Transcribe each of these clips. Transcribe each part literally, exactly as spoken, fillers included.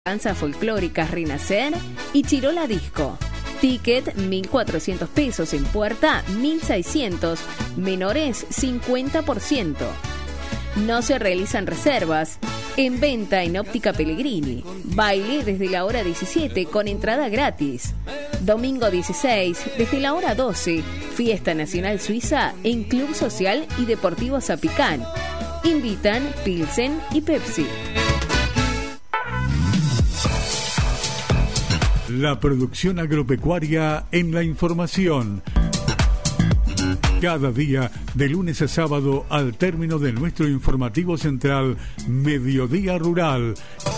Danzas folclóricas Renacer y Chirola Disco. Ticket mil cuatrocientos pesos, en puerta mil seiscientos, menores cincuenta por ciento. No se realizan reservas. En venta en Óptica Pellegrini. Baile desde la hora diecisiete con entrada gratis. Domingo dieciséis desde la hora doce. Fiesta Nacional Suiza en Club Social y Deportivo Zapicán. Invitan Pilsen y Pepsi. La producción agropecuaria en la información. Cada día, de lunes a sábado, al término de nuestro informativo central, Mediodía Rural.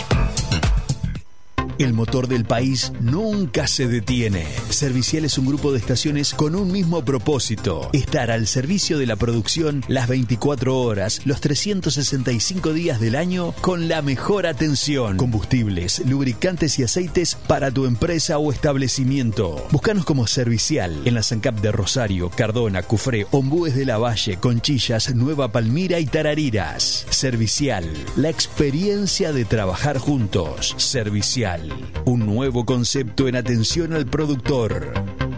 El motor del país nunca se detiene. Servicial es un grupo de estaciones con un mismo propósito: estar al servicio de la producción las veinticuatro horas, los trescientos sesenta y cinco días del año, con la mejor atención. Combustibles, lubricantes y aceites para tu empresa o establecimiento. Búscanos como Servicial en la SANCAP de Rosario, Cardona, Cufré, Ombúes de la Valle, Conchillas, Nueva Palmira y Tarariras. Servicial, la experiencia de trabajar juntos. Servicial, un nuevo concepto en atención al productor.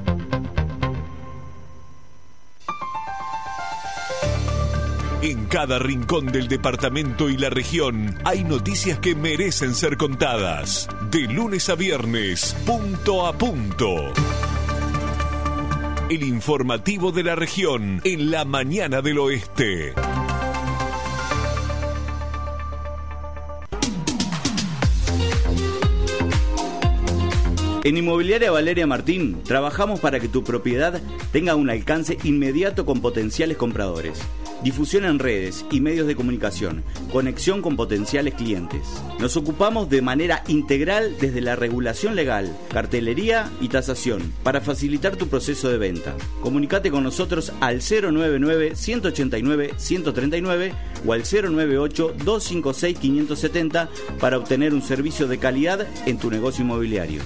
En cada rincón del departamento y la región hay noticias que merecen ser contadas. De lunes a viernes, punto a punto. El informativo de la región en la mañana del oeste. En Inmobiliaria Valeria Martín trabajamos para que tu propiedad tenga un alcance inmediato con potenciales compradores. Difusión en redes y medios de comunicación, conexión con potenciales clientes. Nos ocupamos de manera integral desde la regulación legal, cartelería y tasación para facilitar tu proceso de venta. Comunicate con nosotros al cero noventa y nueve, ciento ochenta y nueve, ciento treinta y nueve o al cero noventa y ocho, doscientos cincuenta y seis, quinientos setenta para obtener un servicio de calidad en tu negocio inmobiliario.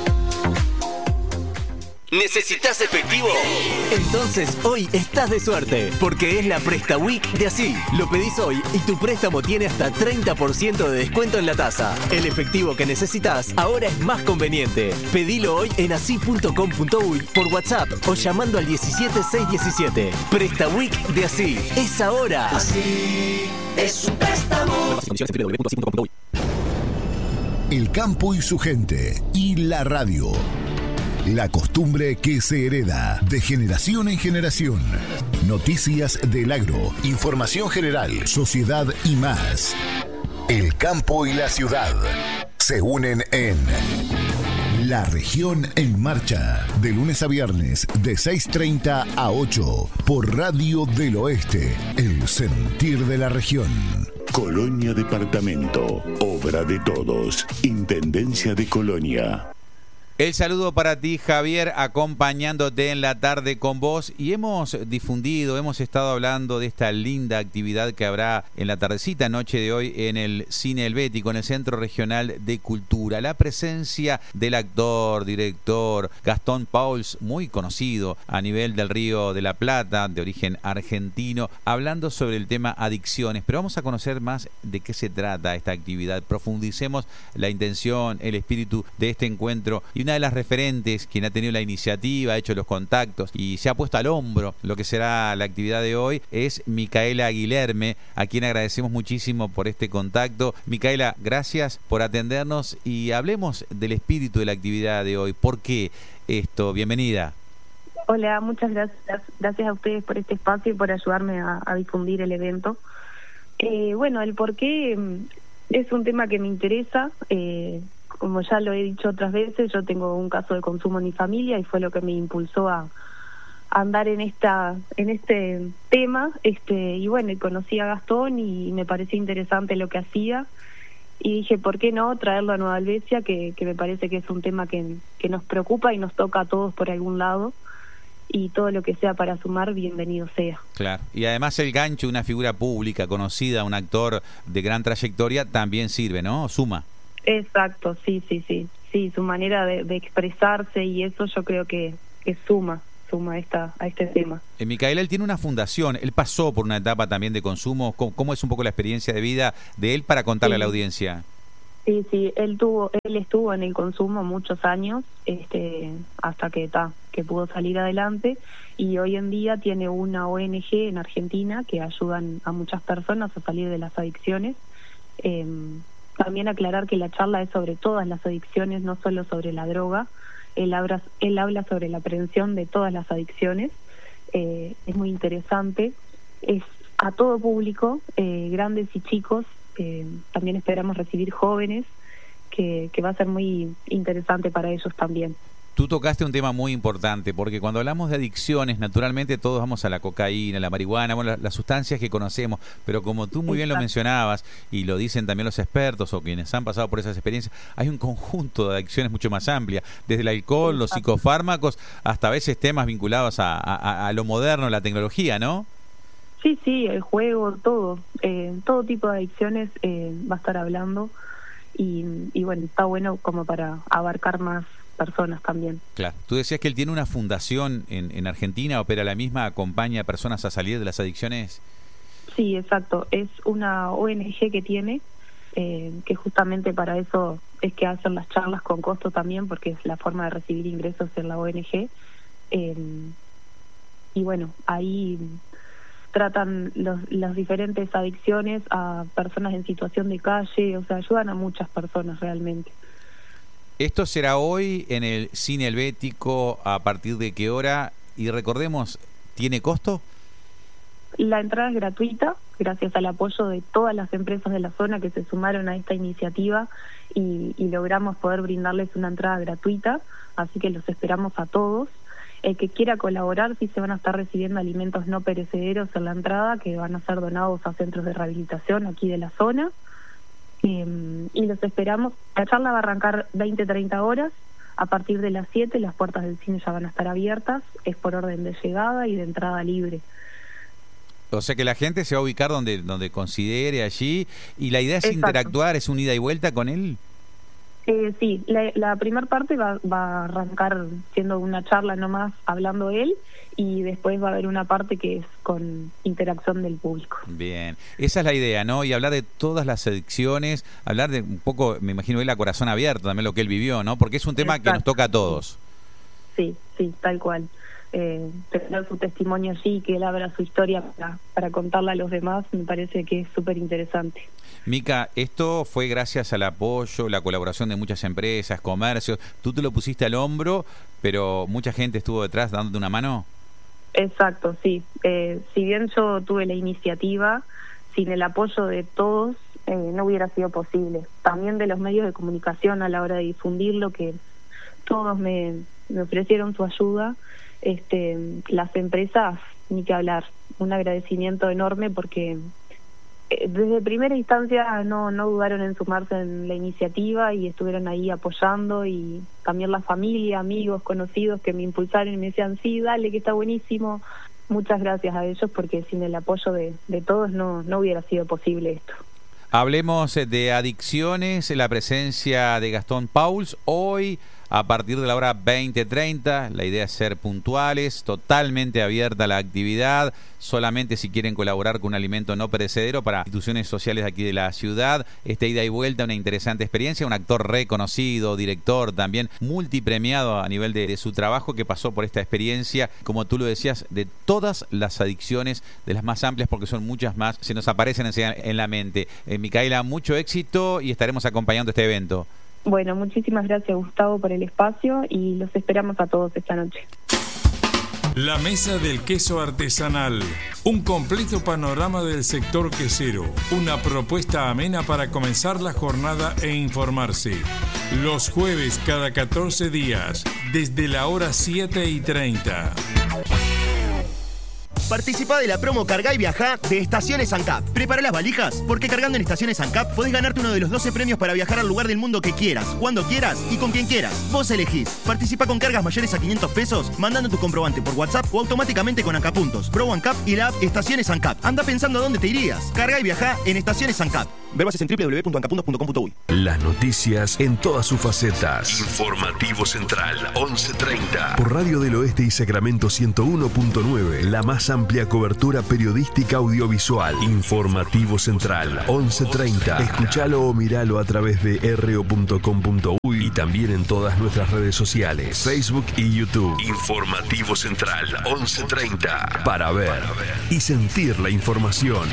¿Necesitas efectivo? Entonces hoy estás de suerte, porque es la Presta Week de Así. Lo pedís hoy y tu préstamo tiene hasta treinta por ciento de descuento en la tasa. El efectivo que necesitas ahora es más conveniente. Pedilo hoy en así punto com punto uy por WhatsApp o llamando al diecisiete seiscientos diecisiete. Presta Week de Así. Es ahora. Así es un préstamo. El campo y su gente y la radio. La costumbre que se hereda de generación en generación. Noticias del agro, información general, sociedad y más. El campo y la ciudad se unen en La Región en Marcha. De lunes a viernes, de seis treinta a ocho, por Radio del Oeste, el sentir de la región. Colonia Departamento, obra de todos. Intendencia de Colonia. El saludo para ti, Javier, acompañándote en la tarde con vos, y hemos difundido, hemos estado hablando de esta linda actividad que habrá en la tardecita noche de hoy en el Cine Helvético, en el Centro Regional de Cultura. La presencia del actor, director Gastón Pauls, muy conocido a nivel del Río de la Plata, de origen argentino, hablando sobre el tema adicciones. Pero vamos a conocer más de qué se trata esta actividad. Profundicemos la intención, el espíritu de este encuentro, y una de las referentes, quien ha tenido la iniciativa, ha hecho los contactos y se ha puesto al hombro lo que será la actividad de hoy, es Micaela Guilherme, a quien agradecemos muchísimo por este contacto. Micaela, gracias por atendernos y hablemos del espíritu de la actividad de hoy. ¿Por qué esto? Bienvenida. Hola, muchas gracias. Gracias a ustedes por este espacio y por ayudarme a, a difundir el evento. Eh, bueno, el por qué es un tema que me interesa. Eh, Como ya lo he dicho otras veces, yo tengo un caso de consumo en mi familia y fue lo que me impulsó a, a andar en esta en este tema. este Y bueno, conocí a Gastón y me pareció interesante lo que hacía. Y dije, ¿por qué no traerlo a Nueva Helvecia? Que, que me parece que es un tema que, que nos preocupa y nos toca a todos por algún lado. Y todo lo que sea para sumar, bienvenido sea. Claro. Y además el gancho, una figura pública, conocida, un actor de gran trayectoria, también sirve, ¿no? Suma. Exacto, sí, sí, sí, sí, su manera de, de expresarse y eso yo creo que, que suma, suma a, esta, a este tema. Eh, Micaela, él tiene una fundación, él pasó por una etapa también de consumo. ¿Cómo, cómo es un poco la experiencia de vida de él para contarle sí. a la audiencia? Sí, sí, él tuvo, él estuvo en el consumo muchos años, este, hasta que ta, que pudo salir adelante, y hoy en día tiene una O N G en Argentina que ayudan a muchas personas a salir de las adicciones. Eh, también aclarar que la charla es sobre todas las adicciones, no solo sobre la droga. Él habla, él habla sobre la prevención de todas las adicciones. Eh, es muy interesante. Es a todo público, eh, grandes y chicos. Eh, también esperamos recibir jóvenes, que, que va a ser muy interesante para ellos también. Tú tocaste un tema muy importante, porque cuando hablamos de adicciones, naturalmente todos vamos a la cocaína, la marihuana, bueno, las, las sustancias que conocemos, pero como tú muy bien lo mencionabas, y lo dicen también los expertos o quienes han pasado por esas experiencias, hay un conjunto de adicciones mucho más amplia, desde el alcohol, los psicofármacos, hasta a veces temas vinculados a, a, a lo moderno, la tecnología, ¿no? Sí, sí, el juego, todo, eh, todo tipo de adicciones eh, va a estar hablando, y, y bueno, está bueno como para abarcar más personas también. Claro. Tú decías que él tiene una fundación en, en Argentina, opera la misma, acompaña a personas a salir de las adicciones. Sí, exacto. Es una O N G que tiene, eh, que justamente para eso es que hacen las charlas con costo también, porque es la forma de recibir ingresos en la O N G. Eh, y bueno, ahí tratan los, las diferentes adicciones a personas en situación de calle, o sea, ayudan a muchas personas realmente. Esto será hoy en el Cine Helvético, ¿a partir de qué hora? Y recordemos, ¿tiene costo? La entrada es gratuita, gracias al apoyo de todas las empresas de la zona que se sumaron a esta iniciativa y, y logramos poder brindarles una entrada gratuita, así que los esperamos a todos. El que quiera colaborar, sí se van a estar recibiendo alimentos no perecederos en la entrada, que van a ser donados a centros de rehabilitación aquí de la zona. Eh, y los esperamos. La charla va a arrancar veinte a treinta horas. A partir de las siete las puertas del cine ya van a estar abiertas. Es por orden de llegada y de entrada libre. O sea que la gente se va a ubicar donde donde considere allí. Y la idea es Exacto. interactuar, es un ida y vuelta con él. Eh, sí, la, la primera parte va, va a arrancar siendo una charla nomás hablando él, y después va a haber una parte que es con interacción del público. Bien, esa es la idea, ¿no? Y hablar de todas las adicciones, hablar de un poco, me imagino él a corazón abierto, también lo que él vivió, ¿no? Porque es un tema Exacto. que nos toca a todos. Sí, sí, tal cual. Eh, tener su testimonio allí, que él abra su historia para, para contarla a los demás, me parece que es súper interesante. Mica, esto fue gracias al apoyo, la colaboración de muchas empresas, comercios. Tú te lo pusiste al hombro, pero mucha gente estuvo detrás dándote una mano. Exacto, sí. Eh, si bien yo tuve la iniciativa, sin el apoyo de todos eh, no hubiera sido posible. También de los medios de comunicación a la hora de difundirlo, que todos me, me ofrecieron su ayuda. Este, las empresas, ni que hablar. Un agradecimiento enorme porque desde primera instancia no, no dudaron en sumarse en la iniciativa y estuvieron ahí apoyando, y también la familia, amigos, conocidos que me impulsaron y me decían, sí, dale, que está buenísimo. Muchas gracias a ellos, porque sin el apoyo de, de todos no, no hubiera sido posible esto. Hablemos de adicciones, la presencia de Gastón Pauls hoy a partir de la hora veinte treinta. La idea es ser puntuales, totalmente abierta la actividad, solamente si quieren colaborar con un alimento no perecedero para instituciones sociales de aquí de la ciudad. Esta ida y vuelta, una interesante experiencia, un actor reconocido, director también, multipremiado a nivel de, de su trabajo, que pasó por esta experiencia, como tú lo decías, de todas las adicciones, de las más amplias, porque son muchas más, se nos aparecen en, en la mente. Eh, Micaela, mucho éxito y estaremos acompañando este evento. Bueno, muchísimas gracias, Gustavo, por el espacio, y los esperamos a todos esta noche. La Mesa del Queso Artesanal, un completo panorama del sector quesero, una propuesta amena para comenzar la jornada e informarse. Los jueves cada catorce días, desde la hora siete y treinta. Participa de la promo Cargá y Viajá de Estaciones ANCAP. Prepara las valijas, porque cargando en Estaciones ANCAP podés ganarte uno de los doce premios para viajar al lugar del mundo que quieras, cuando quieras y con quien quieras. Vos elegís. Participa con cargas mayores a quinientos pesos, mandando tu comprobante por WhatsApp o automáticamente con ANCAP Puntos, Pro ANCAP y la app Estaciones ANCAP. Anda pensando a dónde te irías. Cargá y Viajá en Estaciones ANCAP. Ver bases en doble u doble u doble u punto ancapuntos punto com punto uy. Las noticias en todas sus facetas. Informativo Central, once treinta. Por Radio del Oeste y Sacramento ciento uno punto nueve. La más amplia cobertura periodística audiovisual. Informativo Central, once treinta. Escuchalo o miralo a través de r o punto com punto uy y también en todas nuestras redes sociales, Facebook y YouTube. Informativo Central, once treinta. Para ver y sentir la información.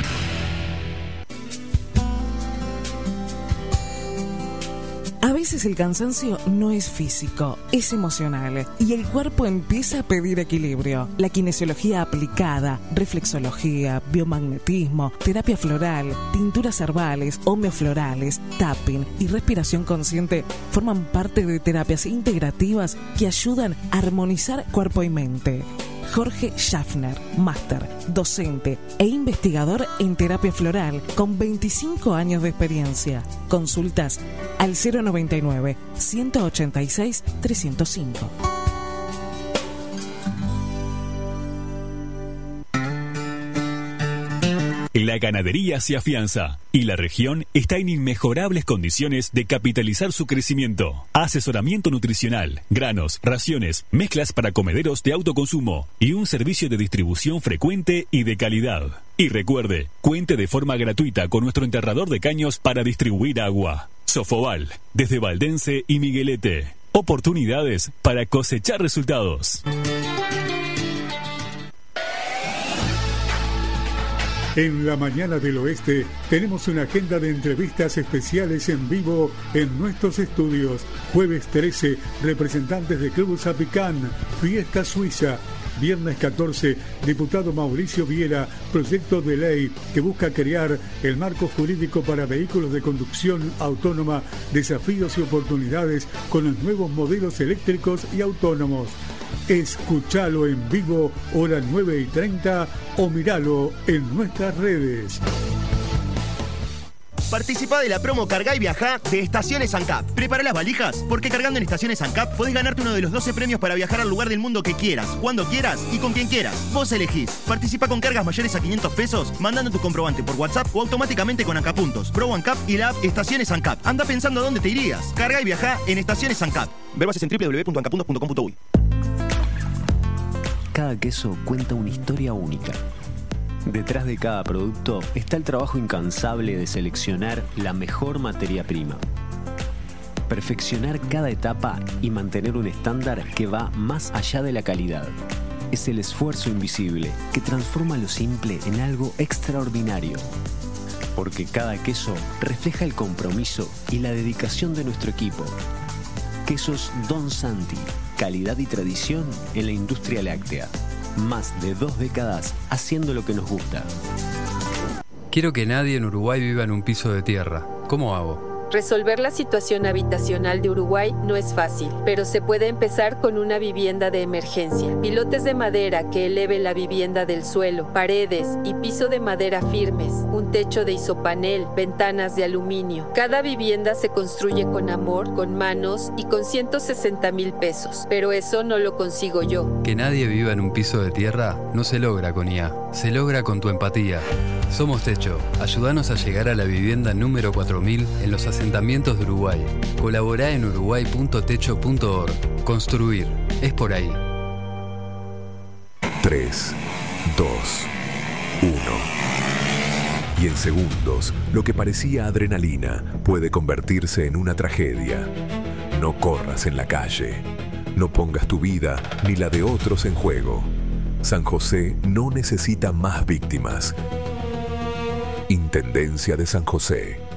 A veces el cansancio no es físico, es emocional y el cuerpo empieza a pedir equilibrio. La kinesiología aplicada, reflexología, biomagnetismo, terapia floral, tinturas herbales, homeoflorales, tapping y respiración consciente forman parte de terapias integrativas que ayudan a armonizar cuerpo y mente. Jorge Schaffner, máster, docente e investigador en terapia floral con veinticinco años de experiencia. Consultas al cero noventa y nueve, ciento ochenta y seis, trescientos cinco. La ganadería se afianza y la región está en inmejorables condiciones de capitalizar su crecimiento. Asesoramiento nutricional, granos, raciones, mezclas para comederos de autoconsumo y un servicio de distribución frecuente y de calidad. Y recuerde, cuente de forma gratuita con nuestro enterrador de caños para distribuir agua. Sofobal, desde Valdense y Miguelete. Oportunidades para cosechar resultados. En la mañana del oeste tenemos una agenda de entrevistas especiales en vivo en nuestros estudios. Jueves trece, representantes de Club Zapicán, Fiesta Suiza. Viernes catorce, diputado Mauricio Viera, proyecto de ley que busca crear el marco jurídico para vehículos de conducción autónoma, desafíos y oportunidades con los nuevos modelos eléctricos y autónomos. Escúchalo en vivo, hora nueve y treinta, o míralo en nuestras redes. Participa de la promo Cargá y Viajá de Estaciones ANCAP. Prepara las valijas, porque cargando en Estaciones ANCAP podés ganarte uno de los doce premios para viajar al lugar del mundo que quieras, cuando quieras y con quien quieras. Vos elegís. Participa con cargas mayores a quinientos pesos, mandando tu comprobante por WhatsApp o automáticamente con Ancapuntos, Pro ANCAP y la app Estaciones ANCAP. Anda pensando a dónde te irías. Cargá y Viajá en Estaciones ANCAP. Ver bases en doble u doble u doble u punto ancapuntos punto com punto uy. Cada queso cuenta una historia única. Detrás de cada producto está el trabajo incansable de seleccionar la mejor materia prima. Perfeccionar cada etapa y mantener un estándar que va más allá de la calidad. Es el esfuerzo invisible que transforma lo simple en algo extraordinario. Porque cada queso refleja el compromiso y la dedicación de nuestro equipo. Quesos Don Santi, calidad y tradición en la industria láctea. Más de dos décadas haciendo lo que nos gusta. Quiero que nadie en Uruguay viva en un piso de tierra. ¿Cómo hago? Resolver la situación habitacional de Uruguay no es fácil, pero se puede empezar con una vivienda de emergencia. Pilotes de madera que eleven la vivienda del suelo, paredes y piso de madera firmes, un techo de isopanel, ventanas de aluminio. Cada vivienda se construye con amor, con manos y con ciento sesenta mil pesos, pero eso no lo consigo yo. Que nadie viva en un piso de tierra no se logra con I A, se logra con tu empatía. Somos Techo, ayúdanos a llegar a la vivienda número cuatro mil en los asentamientos de Uruguay. Colaborá en uruguay punto techo punto org. Construir, es por ahí. tres, dos, uno. Y en segundos, lo que parecía adrenalina puede convertirse en una tragedia. No corras en la calle. No pongas tu vida ni la de otros en juego. San José no necesita más víctimas. Intendencia de San José.